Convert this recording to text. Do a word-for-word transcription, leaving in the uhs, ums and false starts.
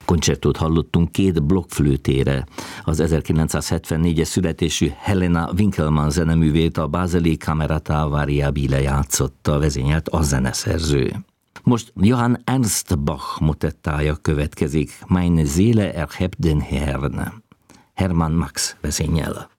Koncertót hallottunk két blokkflőtére. Az ezerkilencszázhetvennégyes születésű Helena Winkelmann zeneművét a Baseli Camerata Variabile játszotta, vezényelt a zeneszerző. Most Johann Ernst Bach motettája következik, Meine Seele erhebt den Herrn. Hermann Max vezényel.